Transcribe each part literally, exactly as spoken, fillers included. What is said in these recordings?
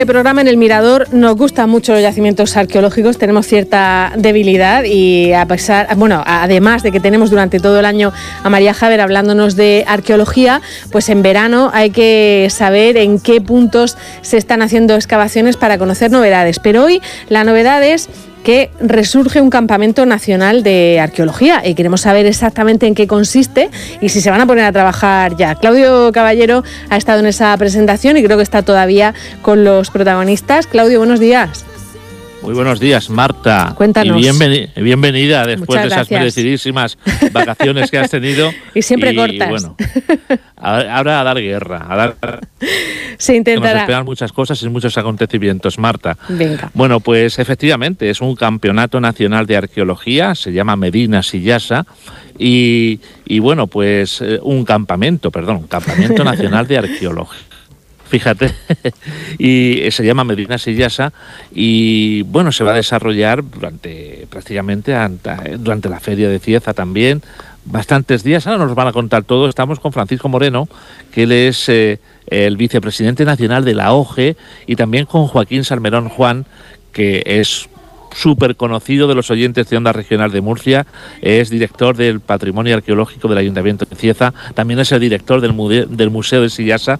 El programa en El Mirador nos gustan mucho los yacimientos arqueológicos, tenemos cierta debilidad y a pesar, bueno, además de que tenemos durante todo el año a María Javer hablándonos de arqueología, pues en verano hay que saber en qué puntos se están haciendo excavaciones para conocer novedades. Pero hoy la novedad es que resurge un campamento nacional de arqueología y queremos saber exactamente en qué consiste y si se van a poner a trabajar ya. Claudio Caballero ha estado en esa presentación y creo que está todavía con los protagonistas. Claudio, buenos días. Muy buenos días, Marta. Cuéntanos. Y bienveni- bienvenida después Muchas de esas gracias. merecidísimas vacaciones que has tenido. Y siempre y, cortas. Bueno, ahora a dar guerra, a dar... Se intentará. Nos esperan muchas cosas y muchos acontecimientos, Marta. Venga. Bueno, pues efectivamente es un campeonato nacional de arqueología, se llama Medina Sillasa y, y bueno, pues eh, un campamento, perdón, un campamento nacional de arqueología. Fíjate, y se llama Medina Sillasa y bueno, se va a desarrollar durante prácticamente durante la feria de Cieza también, bastantes días. Ahora nos van a contar todo. Estamos con Francisco Moreno, que él es eh, el vicepresidente nacional de la O G E, y también con Joaquín Salmerón Juan, que es súper conocido de los oyentes de Onda Regional de Murcia, es director del Patrimonio Arqueológico del Ayuntamiento de Cieza, también es el director del, mude- del Museo de Sillasa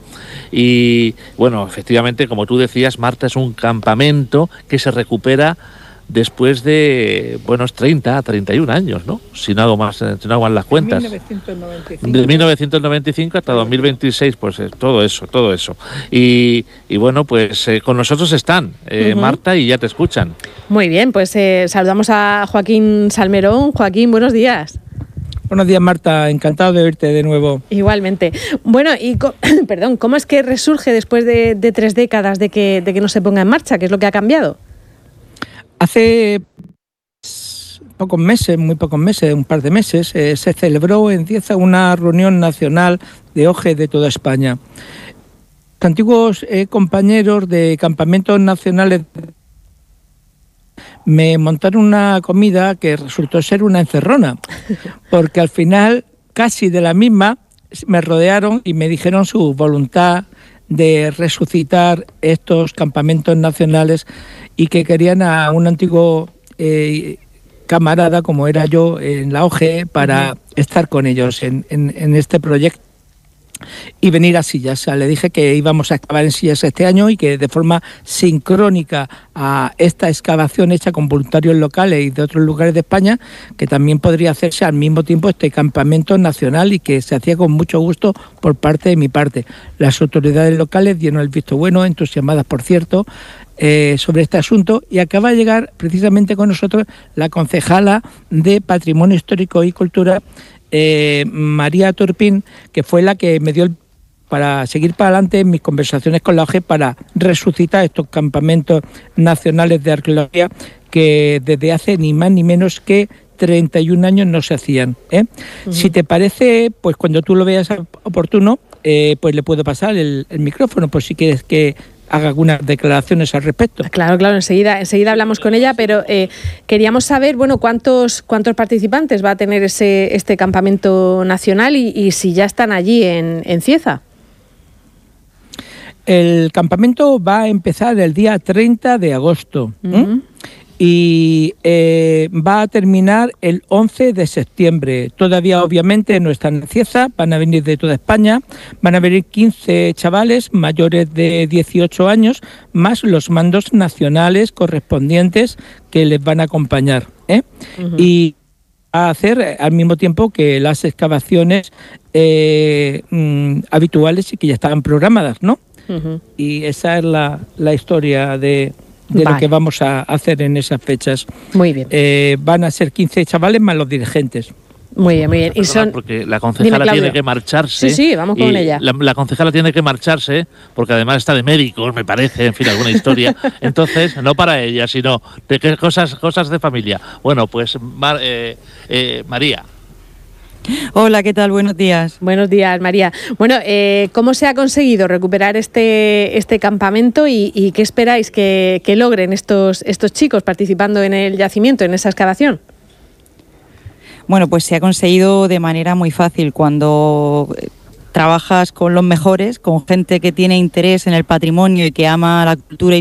y, bueno, efectivamente, como tú decías, Marta, es un campamento que se recupera después de, buenos treinta, treinta y un años, ¿no? Si no hago más, si no hago mal las cuentas. mil novecientos noventa y cinco. De mil novecientos noventa y cinco hasta dos mil veintiséis, pues eh, todo eso, todo eso. Y, y bueno, pues eh, con nosotros están eh, Uh-huh. Marta, y ya te escuchan. Muy bien, pues eh, saludamos a Joaquín Salmerón. Joaquín, buenos días. Buenos días, Marta. Encantado de verte de nuevo. Igualmente. Bueno, y co- perdón, ¿cómo es que resurge después de, de tres décadas de que, de que no se ponga en marcha? ¿Qué es lo que ha cambiado? Hace pocos meses, muy pocos meses, un par de meses, eh, se celebró en Cieza una reunión nacional de O G E de toda España. Los antiguos eh, compañeros de campamentos nacionales me montaron una comida que resultó ser una encerrona, porque al final, casi de la misma, me rodearon y me dijeron su voluntad de resucitar estos campamentos nacionales y que querían a un antiguo eh, camarada como era yo en la O G E para uh-huh. estar con ellos en, en, en este proyecto y venir a Sillasa. Le dije que íbamos a excavar en Sillasa este año y que de forma sincrónica a esta excavación hecha con voluntarios locales y de otros lugares de España, que también podría hacerse al mismo tiempo este campamento nacional y que se hacía con mucho gusto por parte de mi parte. Las autoridades locales dieron el visto bueno, entusiasmadas por cierto, eh, sobre este asunto, y acaba de llegar precisamente con nosotros la concejala de Patrimonio Histórico y Cultura, Eh, María Turpín, que fue la que me dio el, para seguir para adelante en mis conversaciones con la O G E para resucitar estos campamentos nacionales de arqueología que desde hace ni más ni menos que treinta y un años no se hacían, ¿eh? Uh-huh. Si te parece, pues cuando tú lo veas oportuno, eh, pues le puedo pasar el, el micrófono por si quieres que haga algunas declaraciones al respecto. Claro, claro, enseguida, enseguida hablamos con ella, pero eh, queríamos saber, bueno, cuántos cuántos participantes va a tener ese este campamento nacional y, y si ya están allí en, en Cieza. El campamento va a empezar el día treinta de agosto. Uh-huh. ¿eh? Y eh, va a terminar el once de septiembre. Todavía obviamente no están en Cieza, van a venir de toda España, van a venir quince chavales mayores de dieciocho años, más los mandos nacionales correspondientes que les van a acompañar, ¿eh? Uh-huh. Y a hacer al mismo tiempo que las excavaciones eh, mm, habituales y que ya estaban programadas, ¿no? Uh-huh. Y esa es la, la historia de... de vale. lo que vamos a hacer en esas fechas. Muy bien. Eh, van a ser quince chavales más los dirigentes. Muy bien, muy bien. Y son... Porque la concejala Dime, tiene que marcharse. Sí, sí, vamos con ella. La, la concejala tiene que marcharse porque además está de médicos, me parece, en fin, alguna historia. Entonces, no para ella, sino de qué cosas, cosas de familia. Bueno, pues Mar, eh, eh, María. Hola, ¿qué tal? Buenos días. Buenos días, María. Bueno, eh, ¿cómo se ha conseguido recuperar este este campamento y, y qué esperáis que, que logren estos, estos chicos participando en el yacimiento, en esa excavación? Bueno, pues se ha conseguido de manera muy fácil. Cuando trabajas con los mejores, con gente que tiene interés en el patrimonio y que ama la cultura